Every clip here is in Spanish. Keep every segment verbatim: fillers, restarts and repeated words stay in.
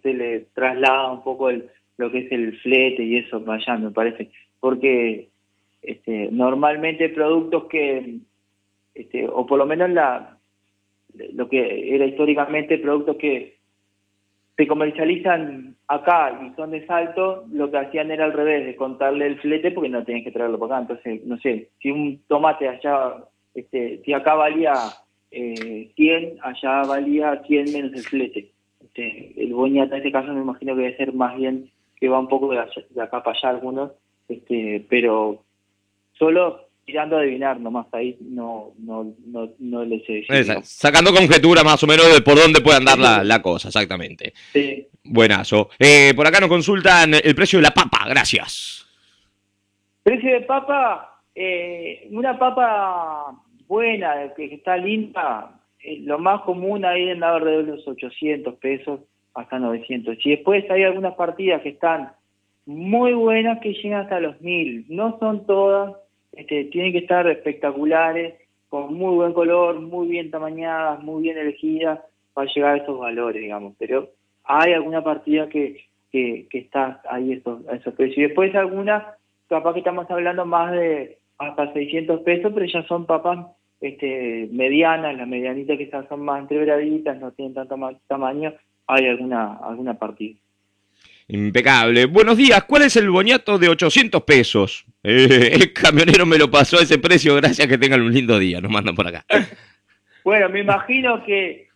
se le traslada un poco el, lo que es el flete y eso para allá, me parece. Porque este, normalmente productos que, este, o por lo menos la lo que era históricamente productos que se comercializan acá y son de Salto, lo que hacían era al revés, de contarle el flete porque no tenías que traerlo para acá. Entonces, no sé, si un tomate allá, este, si acá valía eh, cien, allá valía cien menos el flete. Este, el boñata en este caso me imagino que debe ser más bien que va un poco de, allá, de acá para allá algunos, este, pero solo tirando a adivinar nomás, ahí no no no no le sé decir. Esa, sacando conjetura más o menos de por dónde puede andar la, la cosa, exactamente. Sí. Buenazo. Eh, por acá nos consultan el precio de la papa, gracias. Precio de papa, eh, una papa buena, que, que está linda, eh, lo más común ahí andaba alrededor de los ochocientos pesos hasta novecientos. Y después hay algunas partidas que están muy buenas que llegan hasta los mil. No son todas, este, tienen que estar espectaculares, con muy buen color, muy bien tamañadas, muy bien elegidas para llegar a esos valores, digamos. Pero hay alguna partida que, que, que está ahí esos, a esos precios. Y después algunas, capaz que estamos hablando más de hasta seiscientos pesos, pero ya son papas este, medianas, las medianitas que son más entreveraditas, no tienen tanto más tamaño, hay alguna alguna partida. Impecable. Buenos días, ¿cuál es el boñato de ochocientos pesos? Eh, el camionero me lo pasó a ese precio, gracias, que tengan un lindo día, nos mandan por acá. Bueno, me imagino que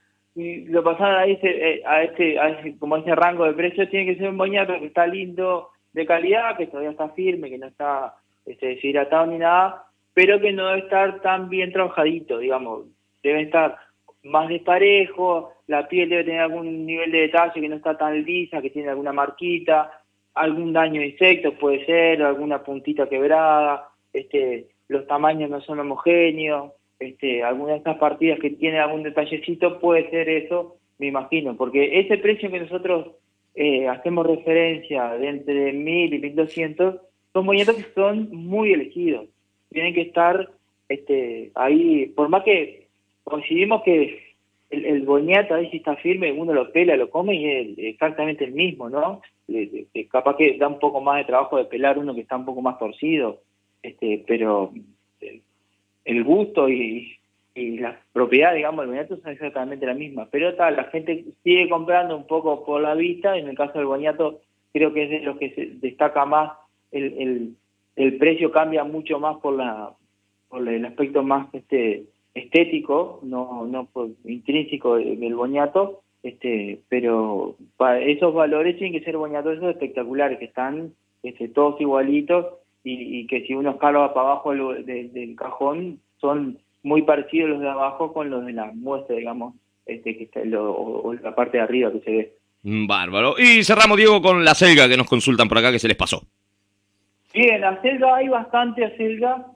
si lo pasaron a ese, a este, a ese, como ese rango de precios, tiene que ser un boñato que está lindo, de calidad, que todavía está firme, que no está este, deshidratado ni nada, pero que no debe estar tan bien trabajadito, digamos. Debe estar más desparejo, la piel debe tener algún nivel de detalle que no está tan lisa, que tiene alguna marquita, algún daño de insectos puede ser, alguna puntita quebrada, este, los tamaños no son homogéneos, este, alguna de estas partidas que tienen algún detallecito puede ser eso, me imagino, porque ese precio que nosotros eh, hacemos referencia de entre mil y mil doscientos son boñatos que son muy elegidos, tienen que estar este, ahí, por más que coincidimos que el, el boñato ahí si está firme, uno lo pela, lo come y es exactamente el mismo, ¿no? Le, le, capaz que da un poco más de trabajo de pelar uno que está un poco más torcido, este, pero el, el gusto y, y la propiedad, digamos, del boñato son exactamente la misma. Pero tal, la gente sigue comprando un poco por la vista, en el caso del boñato creo que es de los que se destaca más, el, el, el precio cambia mucho más por la por el aspecto más este estético, no no por intrínseco del boñato, este, pero para esos valores tienen que ser boñatos esos espectaculares, que están este, todos igualitos y, y que si uno escala para abajo del, del, del cajón son muy parecidos los de abajo con los de la muestra, digamos, este, que está lo, o, o la parte de arriba que se ve. Bárbaro. Y cerramos, Diego, con la selga que nos consultan por acá, que se les pasó. Bien, acelga, hay bastante acelga.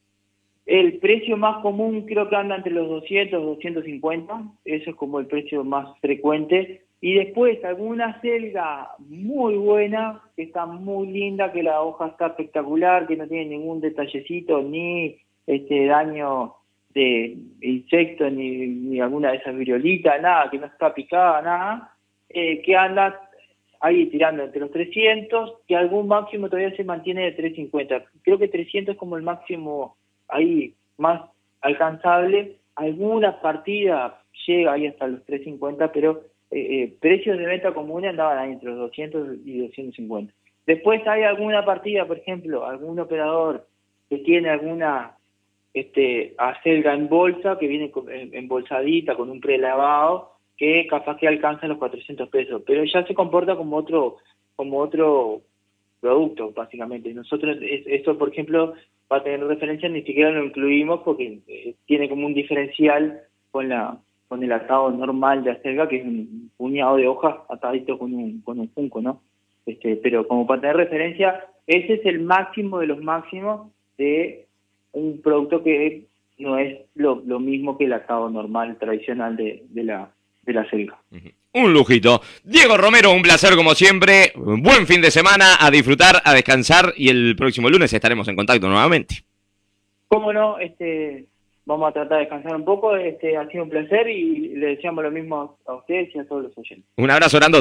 El precio más común creo que anda entre los doscientos, doscientos cincuenta, eso es como el precio más frecuente. Y después alguna selga muy buena, que está muy linda, que la hoja está espectacular, que no tiene ningún detallecito, ni este daño de insectos, ni, ni alguna de esas viruelitas, nada, que no está picada, nada, eh, que anda ahí tirando entre los trescientos, que algún máximo todavía se mantiene de trescientos cincuenta. Creo que trescientos es como el máximo ahí más alcanzable. Alguna partida llega ahí hasta los trescientos cincuenta, pero eh, eh, precios de venta comunes andaban ahí entre los doscientos y doscientos cincuenta. Después hay alguna partida, por ejemplo, algún operador que tiene alguna este acelga en bolsa, que viene embolsadita con un prelavado, que capaz que alcanza los cuatrocientos pesos, pero ya se comporta como otro como otro producto, básicamente. Nosotros, esto por ejemplo, para tener referencia, ni siquiera lo incluimos porque eh, tiene como un diferencial con la con el atado normal de acelga, que es un puñado de hojas atadito con un con un junco, ¿no? Este, pero como para tener referencia, ese es el máximo de los máximos de un producto que no es lo, lo mismo que el atado normal, tradicional de, de la de la acelga. Uh-huh. Un lujito. Diego Romero, un placer como siempre. Buen fin de semana, a disfrutar, a descansar y el próximo lunes estaremos en contacto nuevamente. Cómo no, este, vamos a tratar de descansar un poco. Este, ha sido un placer y le deseamos lo mismo a ustedes y a todos los oyentes. Un abrazo grande.